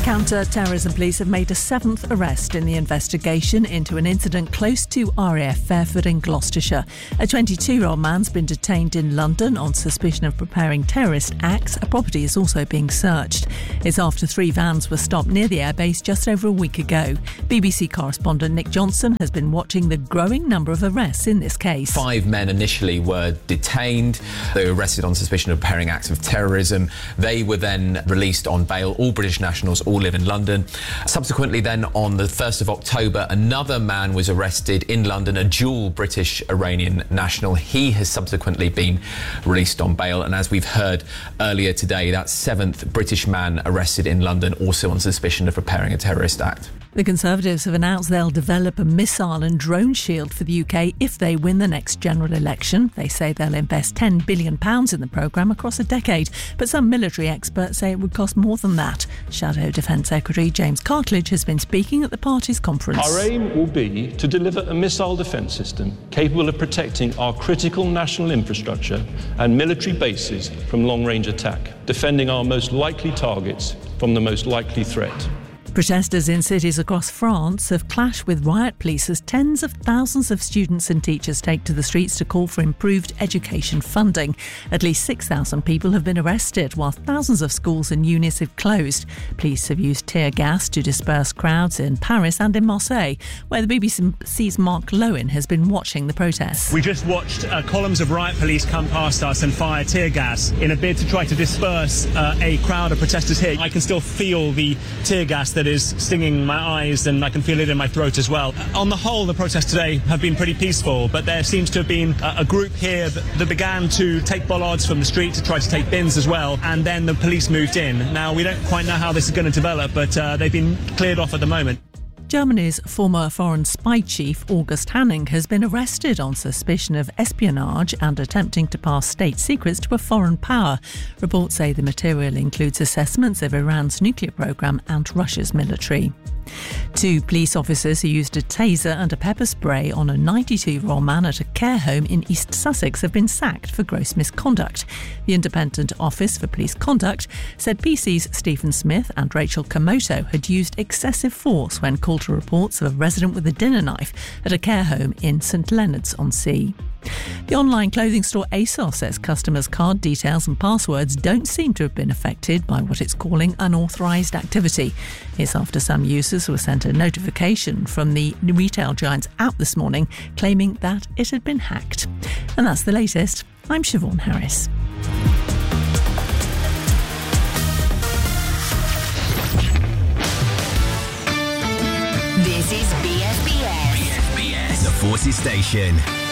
Counter-terrorism police have made a seventh arrest in the investigation into an incident close to RAF Fairford in Gloucestershire. A 22-year-old man's been detained in London on suspicion of preparing terrorist acts. A property is also being searched. It's after 3 vans were stopped near the airbase just over a week ago. BBC correspondent Nick Johnson has been watching the growing number of arrests in this case. 5 men initially were detained. They were arrested on suspicion of preparing acts of terrorism. They were then released on bail. All British nationals, all live in London. Subsequently then, on the 1st of October, another man was arrested in London, a dual British-Iranian national. He has subsequently been released on bail, and as we've heard earlier today, that's 7th British man arrested in London, also on suspicion of preparing a terrorist act. The Conservatives have announced they'll develop a missile and drone shield for the UK if they win the next general election. They say they'll invest £10 billion in the programme across a decade, but some military experts say it would cost more than that. Shadow Defence Secretary James Cartledge has been speaking at the party's conference. Our aim will be to deliver a missile defence system capable of protecting our critical national infrastructure and military bases from long-range attack, defending our most likely targets from the most likely threat. Protesters in cities across France have clashed with riot police as tens of thousands of students and teachers take to the streets to call for improved education funding. At least 6,000 people have been arrested, while thousands of schools and unis have closed. Police have used tear gas to disperse crowds in Paris and in Marseille, where the BBC's Mark Lowen has been watching the protests. We just watched columns of riot police come past us and fire tear gas in a bid to try to disperse a crowd of protesters here. I can still feel the tear gas that is stinging my eyes, and I can feel it in my throat as well. On the whole, the protests today have been pretty peaceful, but there seems to have been a group here that began to take bollards from the street to try to take bins as well, and then the police moved in. Now, we don't quite know how this is going to develop, but they've been cleared off at the moment. Germany's former foreign spy chief August Hanning has been arrested on suspicion of espionage and attempting to pass state secrets to a foreign power. Reports say the material includes assessments of Iran's nuclear programme and Russia's military. 2 police officers who used a taser and a pepper spray on a 92-year-old man at a care home in East Sussex have been sacked for gross misconduct. The Independent Office for Police Conduct said PC's Stephen Smith and Rachel Komoto had used excessive force when called to reports of a resident with a dinner knife at a care home in St Leonards-on-Sea. The online clothing store ASOS says customers' card details and passwords don't seem to have been affected by what it's calling unauthorised activity. It's after some users were sent a notification from the retail giant's app this morning claiming that it had been hacked. And that's the latest. I'm Siobhan Harris. This is BFBS. The Forces Station.